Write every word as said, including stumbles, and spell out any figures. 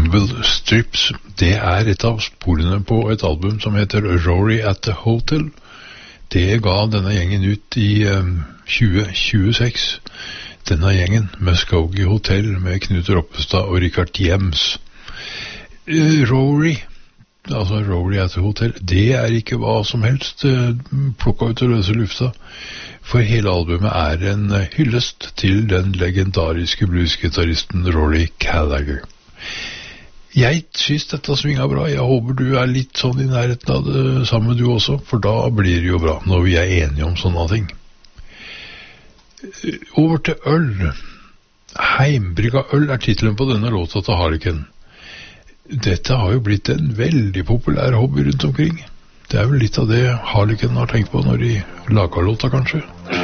Suitable Strips, det er et av sporene på et album som heter Rory at the Hotel. Det ga denne gjengen ut i um, tjue tjueseks. Denne gjengen, Muskogee Hotel med Knut Roppestad og Richard James. Uh, Rory, altså Rory at the Hotel, det er ikke hva som helst uh, plukket ut og løse lufta. For hele albumet er en uh, hyllest til den legendariske bluesgitarristen Rory Gallagher. Jeg synes dette svinger bra. Jeg håper du er litt sånn i nærheten av det samme du også, for da blir det jo bra når vi er enige om sånne ting. Over til øl. Heimbrygga øl er titelen på denne låta til Harlequin. Dette har jo blitt en veldig populær hobby rundt omkring. Det er vel litt av det Harlequin har tenkt på når de lager låta, kanskje.